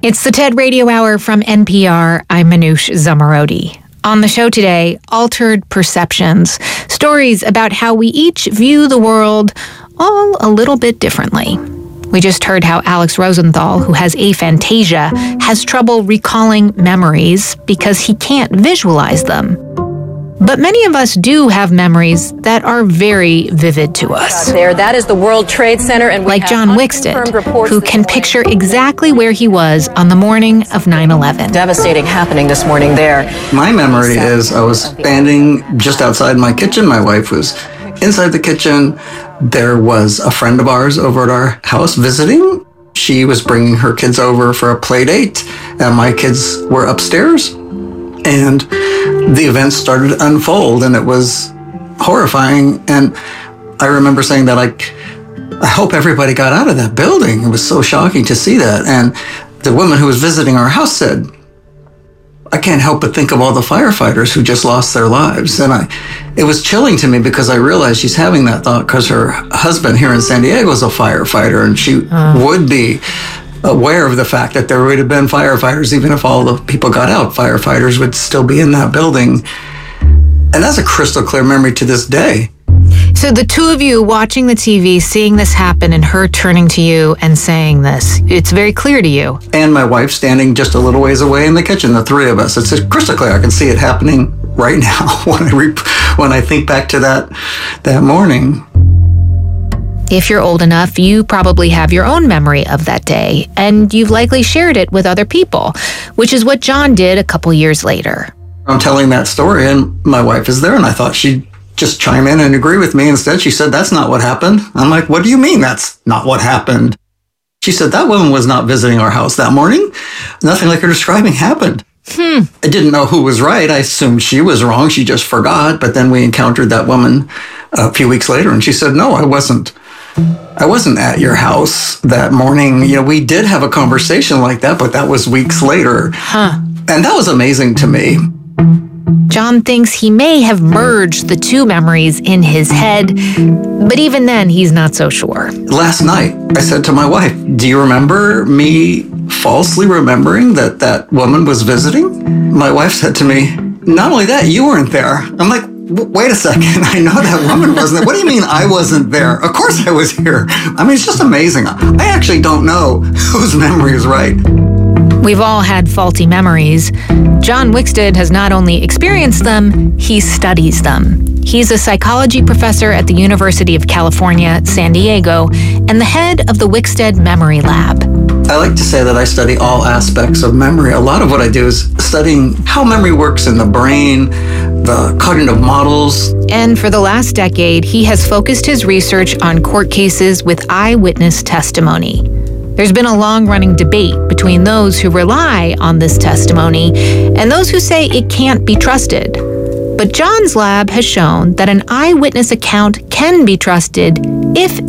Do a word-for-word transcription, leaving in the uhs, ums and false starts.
It's the TED Radio Hour from N P R. I'm Manoush Zomorodi. On the show today, Altered Perceptions, stories about how we each view the world all a little bit differently. We just heard how Alex Rosenthal, who has aphantasia, has trouble recalling memories because he can't visualize them. But many of us do have memories that are very vivid to us. There, that is the World Trade Center, and we like have John Wickstead, who can morning. picture exactly where he was on the morning of nine eleven. Devastating happening this morning there. My memory is I was standing just outside my kitchen. My wife was inside the kitchen. There was a friend of ours over at our house visiting. She was bringing her kids over for a play date, and my kids were upstairs. And the events started to unfold, and it was horrifying. And I remember saying that, like, I hope everybody got out of that building. It was so shocking to see that. And the woman who was visiting our house said, I can't help but think of all the firefighters who just lost their lives. And I, it was chilling to me because I realized she's having that thought because her husband here in San Diego is a firefighter, and she uh. would be aware of the fact that there would have been firefighters. Even if all the people got out, firefighters would still be in that building. And that's a crystal clear memory to this day. So the two of you watching the T V, seeing this happen, and her turning to you and saying this, it's very clear to you. And my wife standing just a little ways away in the kitchen, the three of us. It's crystal clear. I can see it happening right now when I re- when I think back to that that morning. If you're old enough, you probably have your own memory of that day, and you've likely shared it with other people, which is what John did a couple years later. I'm telling that story, and my wife is there, and I thought she'd just chime in and agree with me. Instead, she said, that's not what happened. I'm like, what do you mean that's not what happened? She said, that woman was not visiting our house that morning. Nothing like you're describing happened. Hmm. I didn't know who was right. I assumed she was wrong. She just forgot. But then we encountered that woman a few weeks later, and she said, no, I wasn't. I wasn't at your house that morning. You know, we did have a conversation like that, but that was weeks later. Huh. And that was amazing to me. John thinks he may have merged the two memories in his head, but even then, he's not so sure. Last night, I said to my wife, do you remember me falsely remembering that that woman was visiting? My wife said to me, not only that, you weren't there. I'm like, wait a second, I know that woman wasn't there. What do you mean I wasn't there? Of course I was here. I mean, it's just amazing. I actually don't know whose memory is right. We've all had faulty memories. John Wickstead has not only experienced them, he studies them. He's a psychology professor at the University of California, San Diego, and the head of the Wickstead Memory Lab. I like to say that I study all aspects of memory. A lot of what I do is studying how memory works in the brain, the cognitive models. And for the last decade, he has focused his research on court cases with eyewitness testimony. There's been a long-running debate between those who rely on this testimony and those who say it can't be trusted. But John's lab has shown that an eyewitness account can be trusted if